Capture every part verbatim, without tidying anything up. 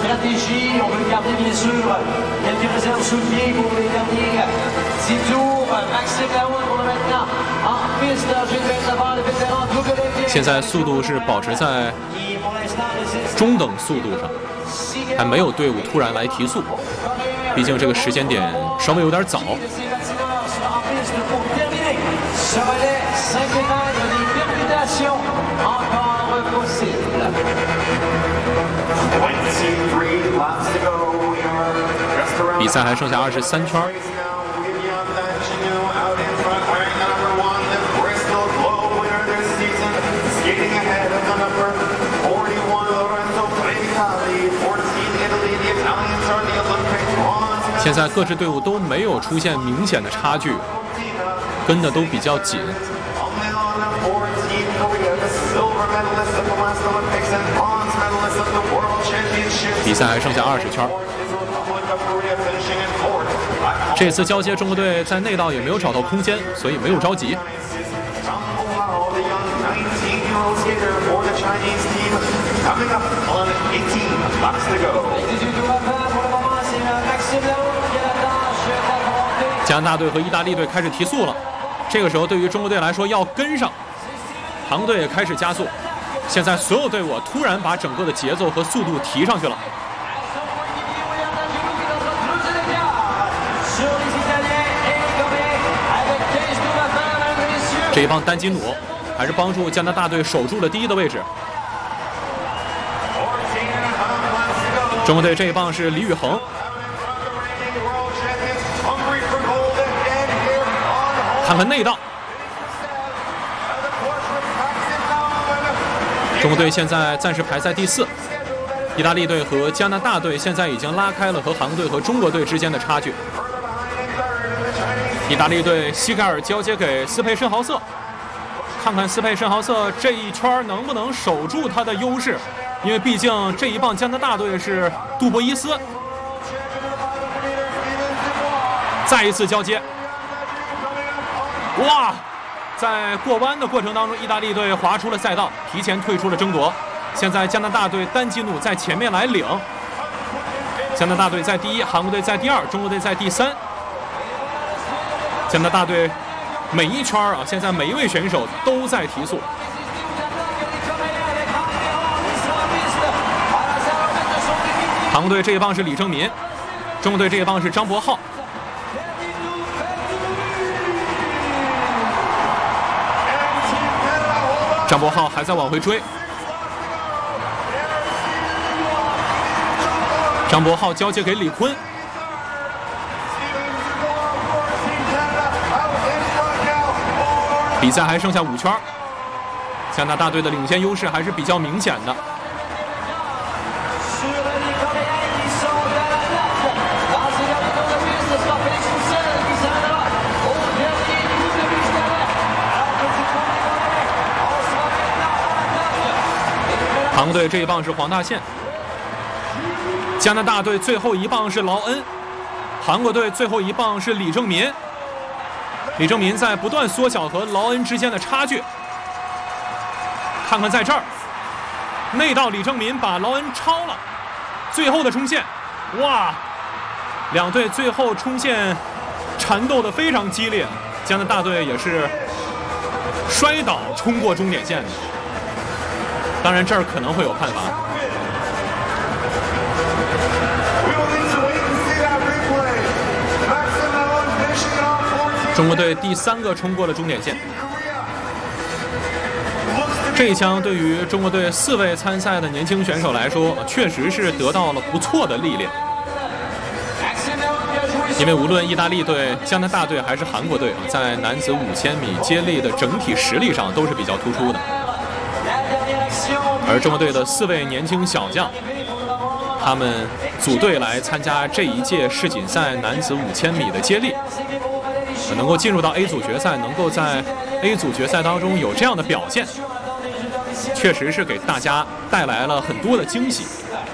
stratégie, on veut garder bien sûr quelques réserves sous le pied pour les derniers six tours. Maxime Lahoud pour le maintenant en piste, Gilbert Savard, le vétéran double。 现在速度是保持在中等速度上，还没有队伍突然来提速，毕竟这个时间点稍微有点早。比赛还剩下二十三圈。现在各支队伍都没有出现明显的差距，跟的都比较紧。比赛还剩下二十圈。这次交接，中国队在内道也没有找到空间，所以没有着急。加拿大队和意大利队开始提速了，这个时候对于中国队来说要跟上，韩国队也开始加速。现在所有队伍突然把整个的节奏和速度提上去了。这一棒丹基努还是帮助加拿大队守住了第一的位置。中国队这一棒是李宇恒。看看内道，中国队现在暂时排在第四，意大利队和加拿大队现在已经拉开了和韩国队和中国队之间的差距。意大利队西盖尔交接给斯佩申豪瑟，看看斯佩申豪瑟这一圈能不能守住他的优势，因为毕竟这一棒加拿大队是杜博伊斯。再一次交接。哇，在过弯的过程当中，意大利队滑出了赛道，提前退出了争夺。现在加拿大队丹基努在前面来领，加拿大队在第一，韩国队在第二，中国队在第三。加拿大队每一圈啊，现在每一位选手都在提速。韩国队这一棒是李正民，中国队这一棒是张博浩。张博浩还在往回追，张博浩交接给李坤。比赛还剩下五圈，加拿大队的领先优势还是比较明显的。韩国队这一棒是黄大宪，加拿大队最后一棒是劳恩，韩国队最后一棒是李正民。李正民在不断缩小和劳恩之间的差距。看看在这儿，内道李正民把劳恩超了，最后的冲线，哇！两队最后冲线缠斗的非常激烈，加拿大队也是摔倒冲过终点线的。当然，这儿可能会有判罚。中国队第三个冲过了终点线，这一枪对于中国队四位参赛的年轻选手来说，确实是得到了不错的历练。因为无论意大利队、加拿大队还是韩国队，在男子五千米接力的整体实力上都是比较突出的。而中国队的四位年轻小将，他们组队来参加这一届世锦赛男子五千米的接力，能够进入到 A 组决赛，能够在 A 组决赛当中有这样的表现，确实是给大家带来了很多的惊喜。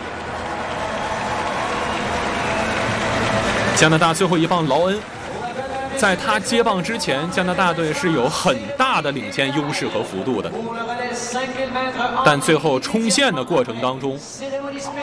加拿大最后一棒劳恩，在他接棒之前，加拿大队是有很大的领先优势和幅度的，但最后冲线的过程当中，